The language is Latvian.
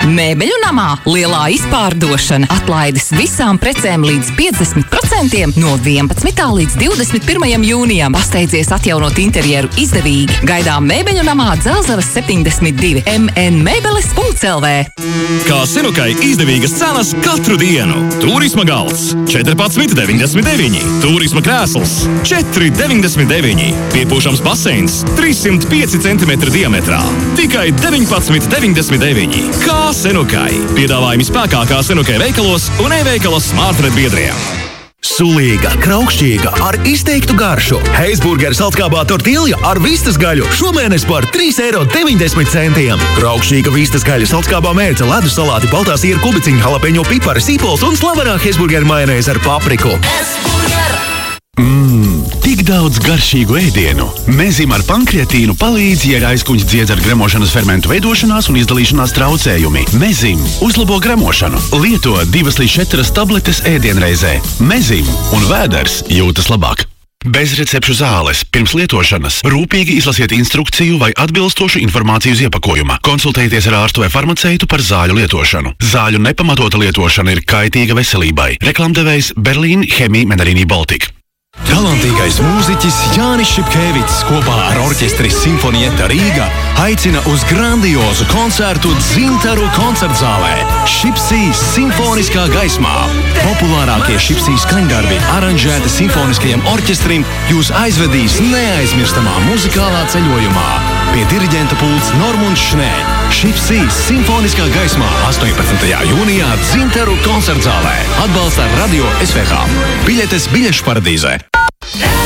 Mēbeļu namā lielā izpārdošana, atlaides visām precēm līdz 50% no 11. līdz 21. jūnijam. Pasteidzies atjaunot interjeru izdevīgi. Gaidām Mēbeļu namā Dzelzavas 72 mnmebeles.lv. Kā Senukai izdevīgas cenas katru dienu. Turisma galds 14,99. Turisma krēsls 4,99. Piepūšams baseins 305 cm diametrā. Tikai 19,99. Kā Senukai. Piedāvājumi spēkā kā Senukai veikalos un e-veikala Smartred biedriem. Sulīga, kraukšķīga, ar izteiktu garšu. Heisburgeru saltkābā tortilja ar vistas gaļu šomēnes par 3,90 €. Kraukšķīga vistas gaļa saltkābā mērce, ledus salāti, baltā sīra kubiciņa, jalapeņo pipari, sīpols un slavenā Heisburgeru majonēze ar papriku. Tik daudz garšīgu ēdienu. Mezim ar pankreatīnu palīdz, ja ir aizkuņas dziedz ar gremošanas fermentu veidošanās un izdalīšanās traucējumi. Mezim uzlabo gremošanu. Lieto 2 līdz 4 tabletes ēdienreizē. Mezim un vēders jūtas labāk. Bez recepšu zāles. Pirms lietošanas rūpīgi izlasiet instrukciju vai atbilstošu informāciju uz iepakojuma. Konsultējieties ar ārstu vai farmaceitu par zāļu lietošanu. Zāļu nepamatota lietošana ir kaitīga veselībai. Reklamdevējs Berlīn Chemie Menarini Baltic. Talantīgais mūziķis Jānis Šipkēvics kopā ar orķestri Simfonieta Rīga aicina uz grandiozu koncertu Dzintaru koncertzālē. Šipsī simfoniskā gaismā. Populārākie Šipsī skaņdarbi aranžēti simfoniskajam orķestrim jūs aizvedīs neaizmirstamā muzikālā ceļojumā. Pie diriģenta pults Normunds Šnē. Šipsī simfoniskā gaismā 18. jūnijā Dzintaru koncertzālē. Atbalsta Radio SVH. Biļetes Biļešu paradīzē.